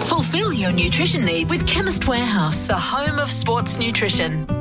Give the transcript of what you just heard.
Fulfill your nutrition needs with Chemist Warehouse, the home of sports nutrition.